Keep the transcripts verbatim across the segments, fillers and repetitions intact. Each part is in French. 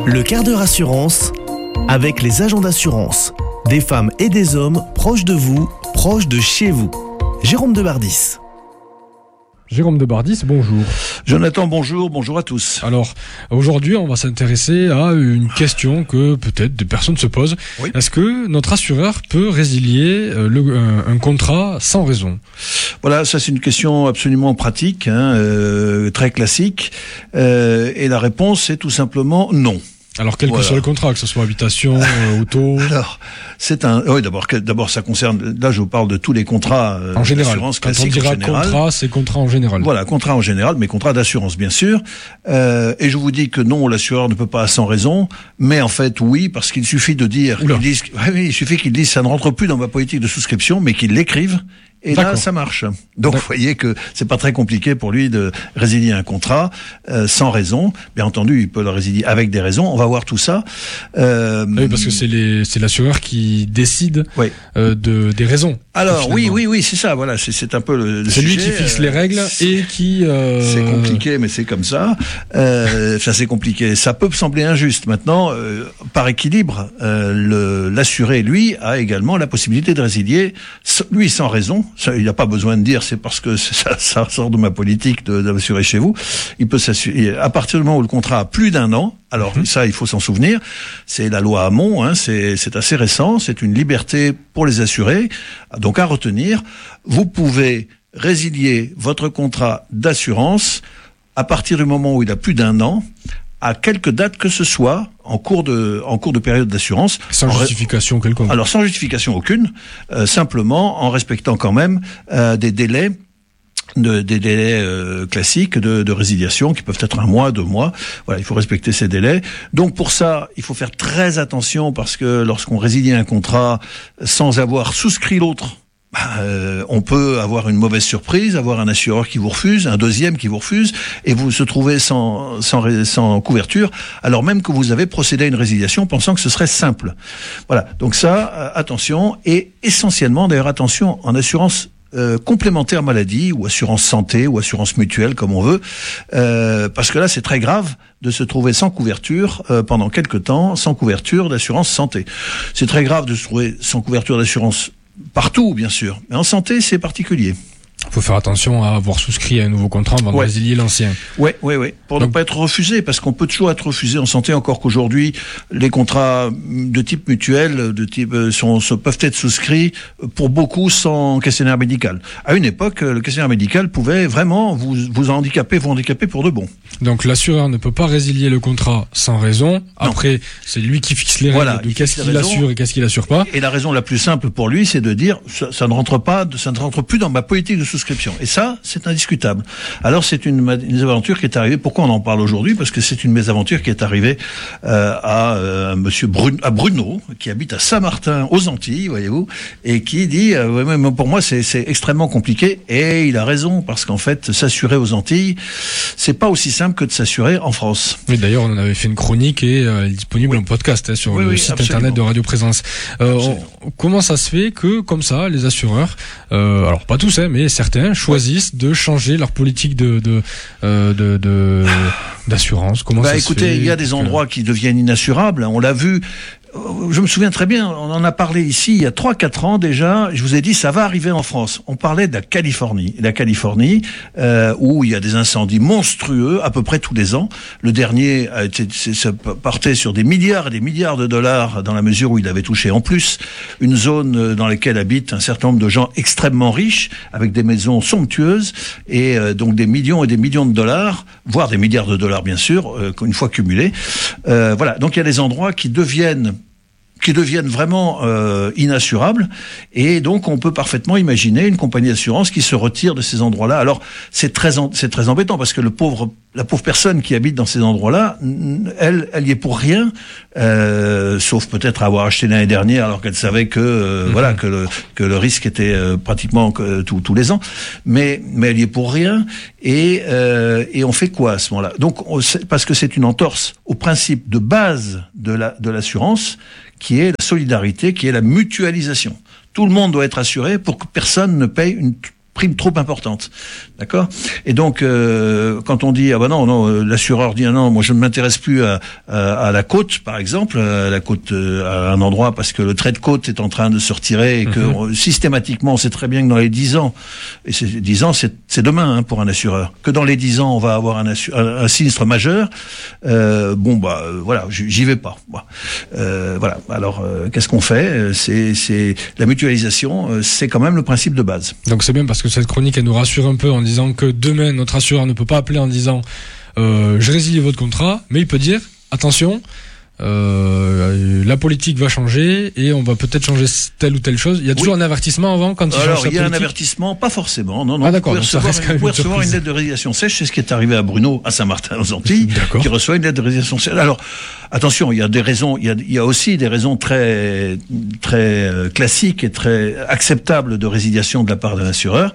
Le quart d'heure assurance avec les agents d'assurance. Des femmes et des hommes proches de vous, proches de chez vous. Jérôme Debardis. Jérôme Debardis, bonjour. Jonathan, bonjour, bonjour à tous. Alors, aujourd'hui, on va s'intéresser à une question que peut-être des personnes se posent. Oui. Est-ce que notre assureur peut résilier le, un, un contrat sans raison ? Voilà, ça c'est une question absolument pratique, hein, euh, très classique, euh, et la réponse est tout simplement non. Alors, quel voilà. que soit le contrat, que ce soit habitation, euh, auto. Alors, c'est un. Oui, d'abord, d'abord, ça concerne. Là, je vous parle de tous les contrats euh, en général. d'assurance Quand classiques. on dira en général. contrat, c'est contrat en général. Voilà, contrat en général, mais contrat d'assurance, bien sûr. Euh, et je vous dis que non, l'assureur ne peut pas sans raison, mais en fait, oui, parce qu'il suffit de dire. Ils disent, oui, oui, il suffit qu'ils disent ça ne rentre plus dans ma politique de souscription, mais qu'ils l'écrivent. Et D'accord. là, ça marche. Donc, D'accord. vous voyez que c'est pas très compliqué pour lui de résilier un contrat euh, sans raison. Bien entendu, il peut le résilier avec des raisons. On va voir tout ça. Euh, oui, parce que c'est les, c'est l'assureur qui décide oui. euh, de des raisons. Alors oui, oui, oui, c'est ça. Voilà, c'est, c'est un peu le. le c'est sujet. lui qui fixe euh, les règles et qui. Euh... C'est compliqué, mais c'est comme ça. Euh, ça, c'est compliqué. Ça peut sembler injuste. Maintenant, euh, par équilibre, euh, le, l'assuré, lui, a également la possibilité de résilier, lui, sans raison. Ça, il n'a pas besoin de dire c'est parce que ça, ça sort de ma politique de, d'assurer chez vous. Il peut s'assurer à partir du moment où le contrat a plus d'un an. Alors mmh. ça, il faut s'en souvenir. C'est la loi Hamon. Hein, c'est, c'est assez récent. C'est une liberté pour les assurés. Donc à retenir, vous pouvez résilier votre contrat d'assurance à partir du moment où il a plus d'un an, à quelque date que ce soit, en cours de, en cours de période d'assurance. Sans justification quelconque. Alors, sans justification aucune, euh, simplement en respectant quand même euh, des délais, de, des délais euh, classiques de, de résiliation qui peuvent être un mois, deux mois. Voilà, il faut respecter ces délais. Donc, pour ça, il faut faire très attention parce que lorsqu'on résilie un contrat sans avoir souscrit l'autre, Euh, on peut avoir une mauvaise surprise, avoir un assureur qui vous refuse, un deuxième qui vous refuse, et vous se trouvez sans, sans, sans couverture, alors même que vous avez procédé à une résiliation pensant que ce serait simple. Voilà, donc ça, euh, attention, et essentiellement, d'ailleurs, attention, en assurance euh, complémentaire maladie, ou assurance santé, ou assurance mutuelle, comme on veut, euh, parce que là, c'est très grave de se trouver sans couverture euh, pendant quelque temps, sans couverture d'assurance santé. C'est très grave de se trouver sans couverture d'assurance partout, bien sûr. Mais en santé, c'est particulier. Il faut faire attention à avoir souscrit à un nouveau contrat avant ouais. de résilier l'ancien. Oui, oui, oui. Pour Donc, ne pas être refusé, parce qu'on peut toujours être refusé en santé, encore qu'aujourd'hui, les contrats de type mutuel, de type, sont, sont, peuvent être souscrits pour beaucoup sans questionnaire médical. À une époque, le questionnaire médical pouvait vraiment vous, vous handicaper, vous handicaper pour de bon. Donc l'assureur ne peut pas résilier le contrat sans raison. Après, non. c'est lui qui fixe les règles voilà, de qu'est-ce qu'il assure et qu'est-ce qu'il assure pas. Et la raison la plus simple pour lui, c'est de dire, ça, ça ne rentre pas, ça ne rentre plus dans ma politique de souscription. Et ça, c'est indiscutable. Alors, c'est une, une mésaventure qui est arrivée. Pourquoi on en parle aujourd'hui ? Parce que c'est une mésaventure qui est arrivée euh, à euh, Monsieur Bruno, à Bruno, qui habite à Saint-Martin, aux Antilles, voyez-vous, et qui dit euh, ouais, mais pour moi, c'est, c'est extrêmement compliqué. Et il a raison, parce qu'en fait, s'assurer aux Antilles, c'est pas aussi simple que de s'assurer en France. Oui, d'ailleurs, on en avait fait une chronique et euh, elle est disponible oui. en podcast hein, sur oui, le oui, site absolument. internet de Radio Présence. Euh, on, comment ça se fait que, comme ça, les assureurs, euh, alors pas tous, hein, mais certains choisissent ouais. de changer leur politique de, de, euh, de, de d'assurance. Comment bah, ça écoutez, se fait il y a des endroits qui deviennent inassurables. On l'a vu. Je me souviens très bien, on en a parlé ici il y a trois quatre ans déjà, je vous ai dit ça va arriver en France. On parlait de la Californie. La Californie, euh, où il y a des incendies monstrueux à peu près tous les ans. Le dernier a été, ça partait sur des milliards et des milliards de dollars dans la mesure où il avait touché en plus une zone dans laquelle habitent un certain nombre de gens extrêmement riches, avec des maisons somptueuses, et euh, donc des millions et des millions de dollars, voire des milliards de dollars bien sûr, euh, une fois cumulés. Euh, voilà, donc il y a des endroits qui deviennent qui deviennent vraiment euh, inassurables, et donc on peut parfaitement imaginer une compagnie d'assurance qui se retire de ces endroits-là. Alors c'est très en, c'est très embêtant parce que le pauvre la pauvre personne qui habite dans ces endroits-là, elle elle y est pour rien, euh, sauf peut-être avoir acheté l'année dernière alors qu'elle savait que euh, mmh. voilà que le que le risque était euh, pratiquement que, tous tous les ans, mais mais elle y est pour rien, et euh, et on fait quoi à ce moment-là ? Donc on, parce que c'est une entorse au principe de base de la de l'assurance, qui est la solidarité, qui est la mutualisation. Tout le monde doit être assuré pour que personne ne paye une prime trop importante, d'accord. Et donc euh, quand on dit ah ben non non l'assureur dit ah non moi je ne m'intéresse plus à, à, à la côte par exemple, à la côte à un endroit parce que le trait de côte est en train de se retirer et que mm-hmm. systématiquement on sait très bien que dans les dix ans et c'est dix ans c'est, c'est demain hein, pour un assureur que dans les dix ans on va avoir un, assur, un, un sinistre majeur. Euh, bon bah euh, voilà j'y vais pas. Bon. Euh, voilà alors euh, qu'est-ce qu'on fait? C'est c'est la mutualisation, euh, c'est quand même le principe de base. Donc c'est bien parce que cette chronique elle nous rassure un peu en disant que demain notre assureur ne peut pas appeler en disant euh, je résilie votre contrat, mais il peut dire attention euh, la politique va changer et on va peut-être changer telle ou telle chose. Il y a toujours oui. un avertissement avant quand il Alors change il y a politique. un avertissement, pas forcément. Non non. Ah d'accord. Vous pouvez donc recevoir, ça reste une, vous pouvez recevoir une lettre de résiliation sèche, c'est ce qui est arrivé à Bruno à Saint-Martin aux Antilles, d'accord. qui reçoit une lettre de résiliation sèche. Alors attention, il y a des raisons, il y a, il y a aussi des raisons très très euh, classiques et très acceptables de résiliation de la part d'un assureur,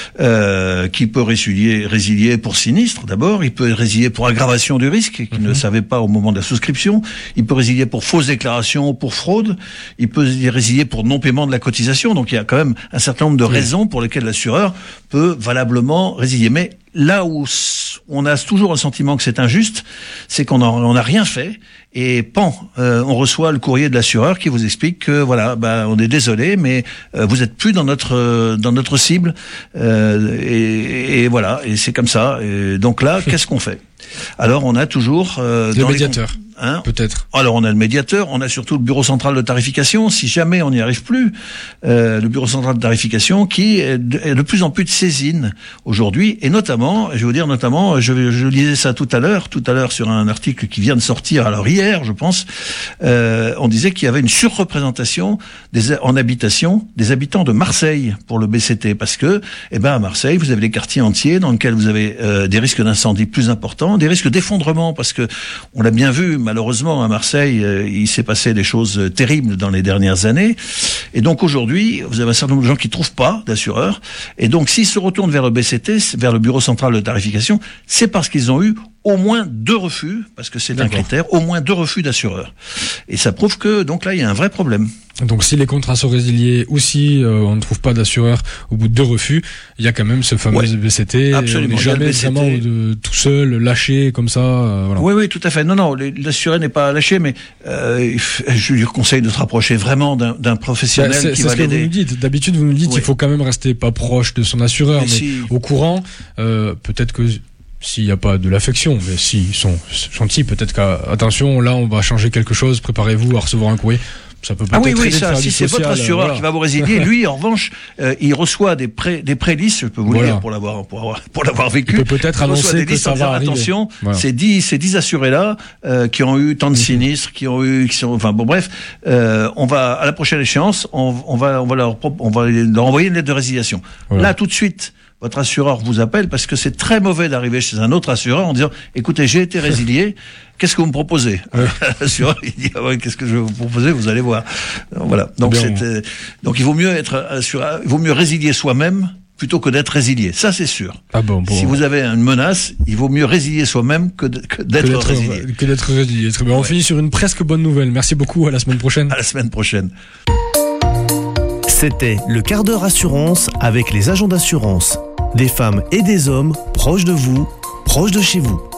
euh, qui peut résilier, résilier pour sinistre d'abord, il peut résilier pour aggravation du risque qu'il mm-hmm. ne savait pas au moment de la souscription, il peut résilier pour fausse déclaration, pour fraude, il peut résilier pour non-paiement de la cotisation. Donc il y a quand même un certain nombre de oui. raisons pour lesquelles l'assureur peut valablement résilier. Mais là où on a toujours le sentiment que c'est injuste, c'est qu'on n'a rien fait et pan, euh, on reçoit le courrier de l'assureur qui vous explique que voilà, bah, on est désolé, mais euh, vous êtes plus dans notre euh, dans notre cible euh, et, et voilà, et c'est comme ça. Et donc là, qu'est-ce qu'on fait? Alors on a toujours euh, le médiateur. Les... Hein Peut-être. Alors on a le médiateur, on a surtout le bureau central de tarification. Si jamais on n'y arrive plus, euh, le bureau central de tarification qui est de, est de plus en plus de saisine aujourd'hui, et notamment, je vais vous dire notamment, je, je lisais ça tout à l'heure, tout à l'heure sur un article qui vient de sortir, alors hier, je pense, euh, on disait qu'il y avait une surreprésentation des, en habitation des habitants de Marseille pour le B C T, parce que, eh ben à Marseille, vous avez des quartiers entiers dans lesquels vous avez euh, des risques d'incendie plus importants, des risques d'effondrement, parce que on l'a bien vu. Malheureusement, à Marseille, euh, il s'est passé des choses terribles dans les dernières années. Et donc aujourd'hui, vous avez un certain nombre de gens qui trouvent pas d'assureur. Et donc, s'ils se retournent vers le B C T, vers le Bureau Central de Tarification, c'est parce qu'ils ont eu au moins deux refus, parce que c'est D'accord. un critère, au moins deux refus d'assureurs. Et ça prouve que, donc là, il y a un vrai problème. Donc si les contrats sont résiliés ou si euh, on ne trouve pas d'assureur au bout de deux refus, il y a quand même ce fameux ouais, B C T. Absolument. On n'est jamais vraiment de, tout seul, lâché comme ça. Euh, voilà. Oui, oui, tout à fait. Non, non, l'assuré n'est pas lâché, mais euh, je lui conseille de se rapprocher vraiment d'un, d'un professionnel bah, c'est, qui c'est va ce l'aider. Que vous nous dites. D'habitude, vous nous dites qu'il oui. faut quand même rester pas proche de son assureur, mais, mais si... au courant, euh, peut-être que s'il n'y a pas de l'affection, mais s'ils sont gentils, peut-être qu'attention, là, on va changer quelque chose, préparez-vous à recevoir un courrier. Ça peut ah oui, oui, ça, si c'est social, votre assureur voilà. qui va vous résilier, lui, en revanche, euh, il reçoit des pré, des prélistes, je peux vous le voilà. dire, pour l'avoir, pour avoir, pour l'avoir vécu. Il peut peut-être il annoncer que ça va arriver. Attention, voilà. ces dix, ces dix assurés-là, euh, qui ont eu tant de sinistres, qui ont eu, qui sont, enfin bon, bref, euh, on va, à la prochaine échéance, on, on va, on va leur, on va leur envoyer une lettre de résiliation. Voilà. Là, tout de suite, votre assureur vous appelle parce que c'est très mauvais d'arriver chez un autre assureur en disant écoutez, j'ai été résilié, qu'est-ce que vous me proposez? Ouais. L'assureur il dit ah ouais, qu'est-ce que je vais vous proposer, vous allez voir. Voilà. Donc c'est, euh, donc il vaut mieux être assureur, il vaut mieux résilier soi-même plutôt que d'être résilié. Ça c'est sûr. Ah bon, bon. Si vous avez une menace, il vaut mieux résilier soi-même que, de, que d'être que d'être résilié. Que d'être résilié. Très bien. On ouais. finit sur une presque bonne nouvelle. Merci beaucoup, à la semaine prochaine. À la semaine prochaine. C'était le quart d'heure assurance avec les agents d'assurance. Des femmes et des hommes proches de vous, proches de chez vous.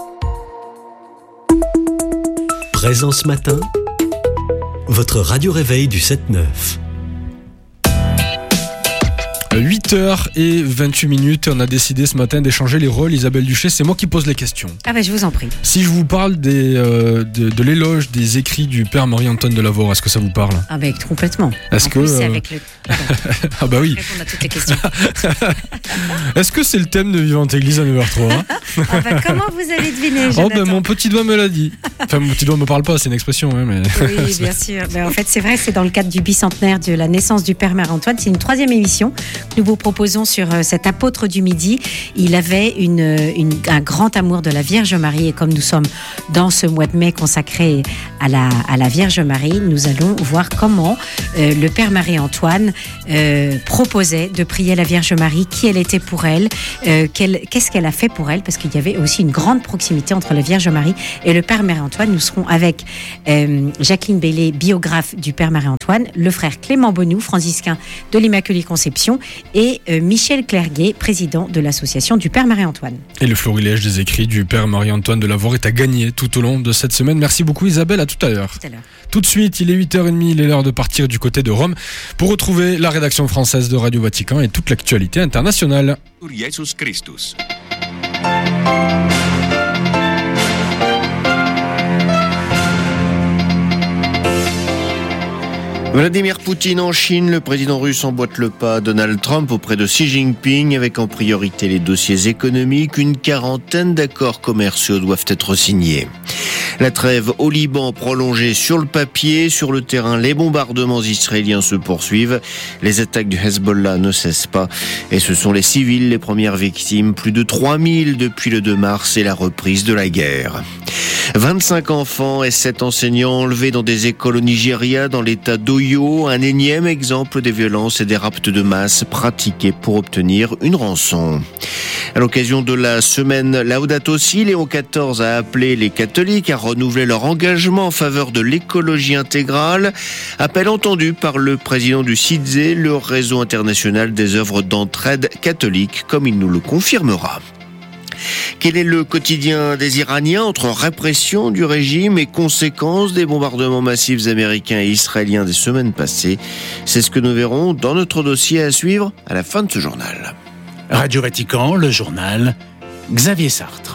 Présence matin, votre radio réveil du sept neuf. huit heures vingt-huit minutes, on a décidé ce matin d'échanger les rôles. Isabelle Duché, c'est moi qui pose les questions. Ah ben je vous en prie. Si je vous parle des, euh, de, de l'éloge des écrits du père Marie-Antoine de Lavaur, est-ce que ça vous parle? Ah ben complètement. Est-ce en que plus, c'est avec le... ah bah oui. Répondre à toutes les questions. Est-ce que c'est le thème de Vivante Église à neuf heures trois? Ah ben comment vous avez deviné, Jonathan? Oh ben mon petit doigt me l'a dit. Enfin mon petit doigt me parle pas, c'est une expression. Hein, mais... Oui, bien sûr. Ben, en fait c'est vrai, c'est dans le cadre du bicentenaire de la naissance du père Marie-Antoine. C'est une troisième émission que nous vous proposons sur euh, cet apôtre du Midi. Il avait une, une, un grand amour de la Vierge Marie, et comme nous sommes dans ce mois de mai consacré à la, à la Vierge Marie, nous allons voir comment euh, le père Marie-Antoine euh, proposait de prier la Vierge Marie, qui elle était pour elle, euh, qu'elle, qu'est-ce qu'elle a fait pour elle, parce qu'il y avait aussi une grande proximité entre la Vierge Marie et le père Marie-Antoine. Nous serons avec euh, Jacqueline Bailey, biographe du père Marie-Antoine, le frère Clément Bonoux, franciscain de l'Immaculée Conception, et euh, Michel Clerguet, président de l'association du Père Marie-Antoine. Et le florilège des écrits du Père Marie-Antoine de Lavaur est à gagner tout au long de cette semaine. Merci beaucoup Isabelle, à tout à l'heure. Tout à l'heure. Tout de suite, il est huit heures trente, il est l'heure de partir du côté de Rome pour retrouver la rédaction française de Radio Vatican et toute l'actualité internationale. Jesus Christus. Vladimir Poutine en Chine, le président russe emboîte le pas. Donald Trump auprès de Xi Jinping, avec en priorité les dossiers économiques. Une quarantaine d'accords commerciaux doivent être signés. La trêve au Liban prolongée sur le papier. Sur le terrain, les bombardements israéliens se poursuivent. Les attaques du Hezbollah ne cessent pas. Et ce sont les civils les premières victimes. Plus de trois mille depuis le deux mars et la reprise de la guerre. vingt-cinq enfants et sept enseignants enlevés dans des écoles au Nigeria, dans l'état d'Oyo. Un énième exemple des violences et des rapts de masse pratiqués pour obtenir une rançon. À l'occasion de la semaine Laudato Si, Léon quatorze a appelé les catholiques à renouveler leur engagement en faveur de l'écologie intégrale. Appel entendu par le président du C I D Z E, le réseau international des œuvres d'entraide catholique, comme il nous le confirmera. Quel est le quotidien des Iraniens entre répression du régime et conséquences des bombardements massifs américains et israéliens des semaines passées? C'est ce que nous verrons dans notre dossier à suivre à la fin de ce journal. Radio Vatican, le journal, Xavier Sartre.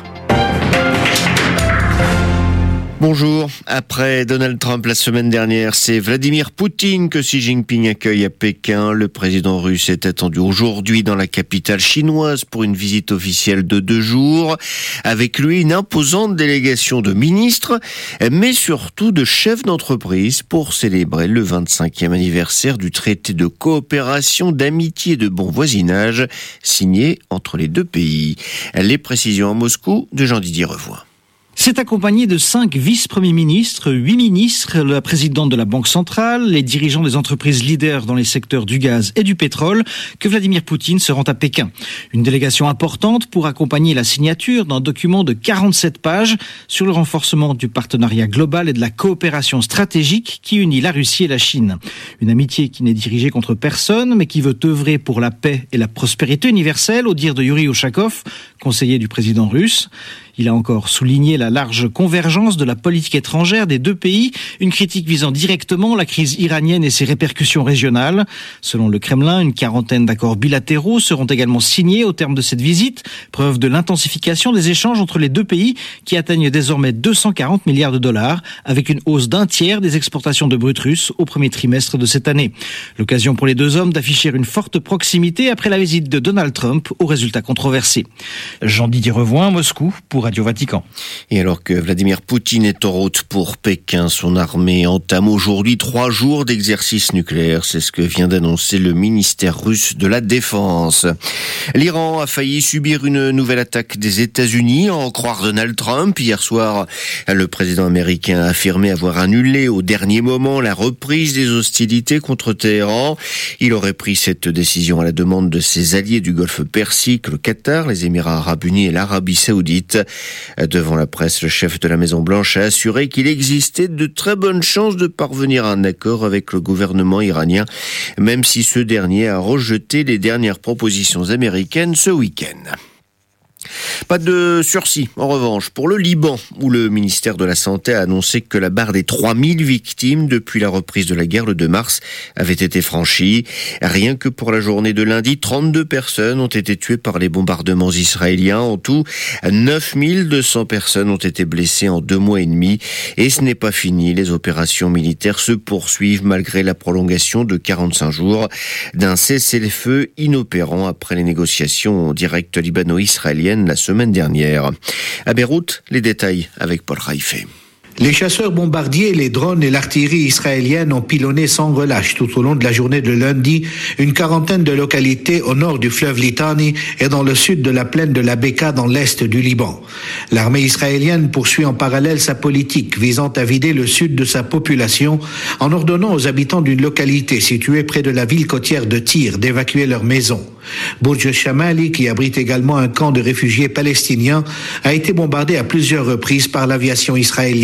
Bonjour. Après Donald Trump la semaine dernière, c'est Vladimir Poutine que Xi Jinping accueille à Pékin. Le président russe est attendu aujourd'hui dans la capitale chinoise pour une visite officielle de deux jours. Avec lui, une imposante délégation de ministres, mais surtout de chefs d'entreprise pour célébrer le vingt-cinquième anniversaire du traité de coopération, d'amitié et de bon voisinage signé entre les deux pays. Les précisions à Moscou de Jean-Didier Revoin. C'est accompagné de cinq vice-premiers ministres, huit ministres, la présidente de la Banque centrale, les dirigeants des entreprises leaders dans les secteurs du gaz et du pétrole, que Vladimir Poutine se rend à Pékin. Une délégation importante pour accompagner la signature d'un document de quarante-sept pages sur le renforcement du partenariat global et de la coopération stratégique qui unit la Russie et la Chine. Une amitié qui n'est dirigée contre personne, mais qui veut œuvrer pour la paix et la prospérité universelle, au dire de Yuri Ushakov, conseiller du président russe. Il a encore souligné la large convergence de la politique étrangère des deux pays, une critique visant directement la crise iranienne et ses répercussions régionales. Selon le Kremlin, une quarantaine d'accords bilatéraux seront également signés au terme de cette visite, preuve de l'intensification des échanges entre les deux pays qui atteignent désormais deux cent quarante milliards de dollars, avec une hausse d'un tiers des exportations de brut russe au premier trimestre de cette année. L'occasion pour les deux hommes d'afficher une forte proximité après la visite de Donald Trump aux résultats controversés. Jean-Didier Revoin, Moscou, pour Radio Vatican. Et alors que Vladimir Poutine est en route pour Pékin, son armée entame aujourd'hui trois jours d'exercice nucléaire. C'est ce que vient d'annoncer le ministère russe de la Défense. L'Iran a failli subir une nouvelle attaque des États-Unis, à en croire Donald Trump. Hier soir, le président américain a affirmé avoir annulé au dernier moment la reprise des hostilités contre Téhéran. Il aurait pris cette décision à la demande de ses alliés du Golfe Persique, le Qatar, les Émirats arabes unis et l'Arabie saoudite. Devant la presse, le chef de la Maison-Blanche a assuré qu'il existait de très bonnes chances de parvenir à un accord avec le gouvernement iranien, même si ce dernier a rejeté les dernières propositions américaines ce week-end. Pas de sursis, en revanche, pour le Liban, où le ministère de la Santé a annoncé que la barre des trois mille victimes depuis la reprise de la guerre le deux mars avait été franchie. Rien que pour la journée de lundi, trente-deux personnes ont été tuées par les bombardements israéliens. En tout, neuf mille deux cents personnes ont été blessées en deux mois et demi. Et ce n'est pas fini, les opérations militaires se poursuivent malgré la prolongation de quarante-cinq jours d'un cessez-le-feu inopérant après les négociations directes libano-israéliennes la semaine dernière. À Beyrouth, les détails avec Paul Raifé. Les chasseurs bombardiers, les drones et l'artillerie israélienne ont pilonné sans relâche tout au long de la journée de lundi une quarantaine de localités au nord du fleuve Litani et dans le sud de la plaine de la Beka dans l'est du Liban. L'armée israélienne poursuit en parallèle sa politique visant à vider le sud de sa population en ordonnant aux habitants d'une localité située près de la ville côtière de Tyr d'évacuer leurs maisons. Bourj Shamali, qui abrite également un camp de réfugiés palestiniens, a été bombardé à plusieurs reprises par l'aviation israélienne.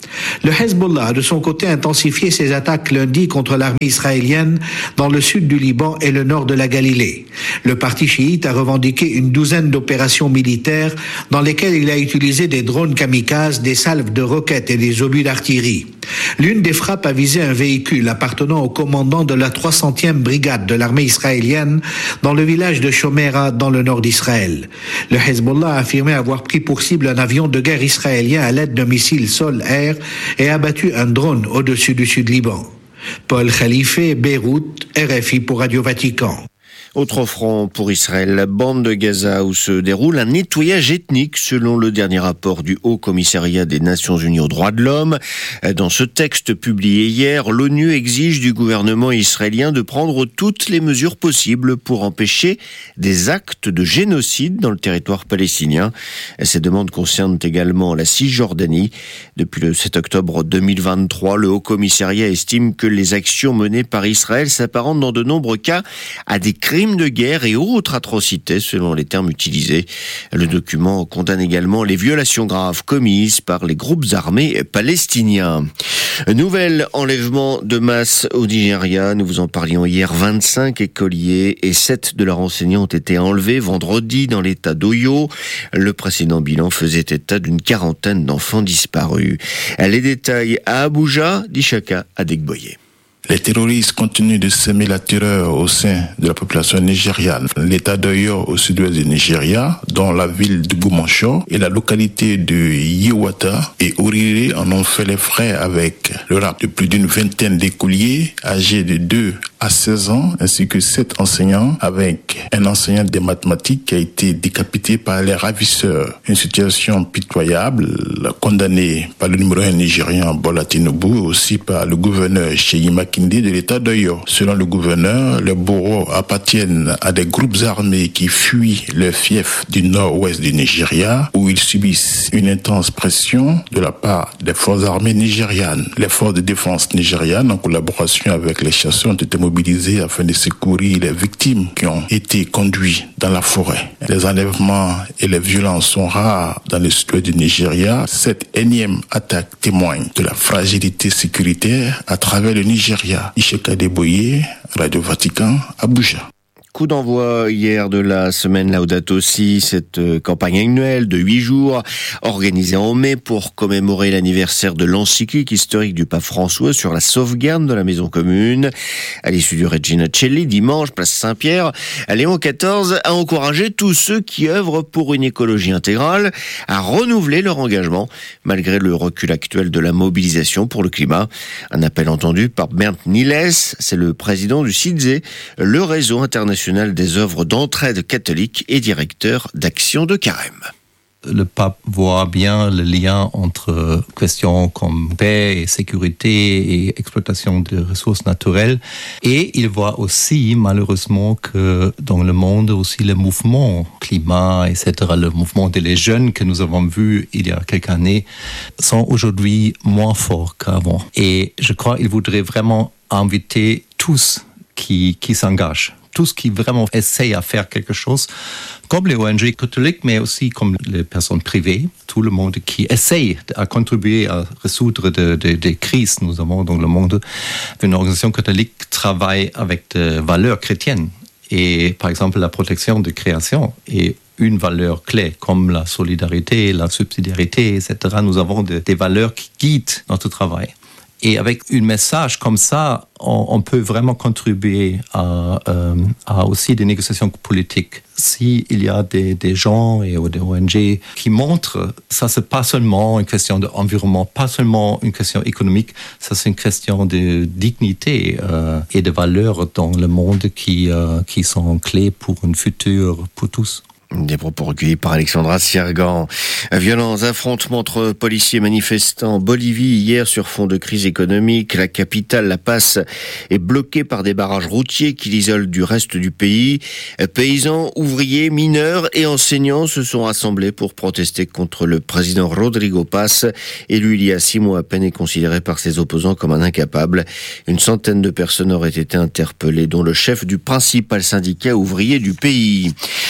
Le Hezbollah, de son côté, a intensifié ses attaques lundi contre l'armée israélienne dans le sud du Liban et le nord de la Galilée. Le parti chiite a revendiqué une douzaine d'opérations militaires dans lesquelles il a utilisé des drones kamikazes, des salves de roquettes et des obus d'artillerie. L'une des frappes a visé un véhicule appartenant au commandant de la trois centième brigade de l'armée israélienne dans le village de Shomera dans le nord d'Israël. Le Hezbollah a affirmé avoir pris pour cible un avion de guerre israélien à l'aide d'un missile sol-air et a abattu un drone au-dessus du Sud-Liban. Paul Khalife, Beyrouth, R F I pour Radio Vatican. Autre front pour Israël, la bande de Gaza où se déroule un nettoyage ethnique selon le dernier rapport du Haut Commissariat des Nations Unies aux droits de l'homme. Dans ce texte publié hier, l'ONU exige du gouvernement israélien de prendre toutes les mesures possibles pour empêcher des actes de génocide dans le territoire palestinien. Ces demandes concernent également la Cisjordanie. Depuis le sept octobre deux mille vingt-trois, le Haut Commissariat estime que les actions menées par Israël s'apparentent dans de nombreux cas à des crimes de guerre et autres atrocités selon les termes utilisés. Le document condamne également les violations graves commises par les groupes armés palestiniens. Nouvel enlèvement de masse au Nigeria. Nous vous en parlions hier. vingt-cinq écoliers et sept de leurs enseignants ont été enlevés vendredi dans l'état d'Oyo. Le précédent bilan faisait état d'une quarantaine d'enfants disparus. Les détails à Abuja, d'Ishaka Adegboye. Les terroristes continuent de semer la terreur au sein de la population nigériane. L'état d'Oyo au sud-ouest du Nigeria, dont la ville de Gumansho et la localité de Yewata et Orire en ont fait les frais avec le rapt de plus d'une vingtaine d'écoliers âgés de deux à seize ans, ainsi que sept enseignants, avec un enseignant des mathématiques qui a été décapité par les ravisseurs. Une situation pitoyable, condamnée par le numéro un nigérian Bola Tinubu, aussi par le gouverneur Seyi Makinde de l'état d'Oyo. Selon le gouverneur, les bourreaux appartiennent à des groupes armés qui fuient le fief du nord-ouest du Nigeria, où ils subissent une intense pression de la part des forces armées nigérianes. Les forces de défense nigérianes, en collaboration avec les chasseurs, ont été mobilisés afin de secourir les victimes qui ont été conduites dans la forêt. Les enlèvements et les violences sont rares dans le sud du Nigeria. Cette énième attaque témoigne de la fragilité sécuritaire à travers le Nigeria. Ishaka Adegboye, Radio Vatican, Abuja. Coup d'envoi hier de la semaine Laudato Si, cette campagne annuelle de huit jours organisée en mai pour commémorer l'anniversaire de l'encyclique historique du pape François sur la sauvegarde de la maison commune. À l'issue du Regina Coeli, dimanche, place Saint-Pierre, Léon quatorze a encouragé tous ceux qui œuvrent pour une écologie intégrale à renouveler leur engagement malgré le recul actuel de la mobilisation pour le climat. Un appel entendu par Bernd Niles, c'est le président du C I D Z E, le réseau international des œuvres d'entraide catholique et directeur d'Action de Carême. Le pape voit bien le lien entre questions comme paix et sécurité et exploitation de ressources naturelles. Et il voit aussi, malheureusement, que dans le monde, aussi le mouvement climat, et cetera, le mouvement des jeunes que nous avons vu il y a quelques années, sont aujourd'hui moins forts qu'avant. Et je crois qu'il voudrait vraiment inviter tous qui, qui s'engagent. Tous qui vraiment essayent à faire quelque chose, comme les O N G catholiques, mais aussi comme les personnes privées, tout le monde qui essaye à contribuer à résoudre des de, de crises nous avons dans le monde. Une organisation catholique travaille avec des valeurs chrétiennes et, par exemple, la protection de création est une valeur clé, comme la solidarité, la subsidiarité, et cetera. Nous avons de, des valeurs qui guident notre travail. Et avec un message comme ça, on, on peut vraiment contribuer à, euh, à aussi des négociations politiques. S'il y a des, des gens et des O N G qui montrent, ça c'est pas seulement une question d'environnement, pas seulement une question économique, ça c'est une question de dignité euh, et de valeurs dans le monde qui, euh, qui sont clés pour un futur pour tous. Des propos recueillis par Alexandra Siergan. Violents affrontements entre policiers et manifestants en Bolivie hier sur fond de crise économique. La capitale, La Paz, est bloquée par des barrages routiers qui l'isolent du reste du pays. Paysans, ouvriers, mineurs et enseignants se sont rassemblés pour protester contre le président Rodrigo Paz, élu il y a six mois à peine et considéré par ses opposants comme un incapable. Une centaine de personnes auraient été interpellées, dont le chef du principal syndicat ouvrier du pays.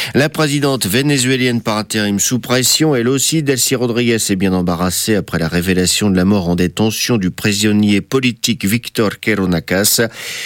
La présidente vénézuélienne par intérim sous pression, elle aussi, Delcy Rodriguez est bien embarrassée après la révélation de la mort en détention du prisonnier politique Victor Queronacas.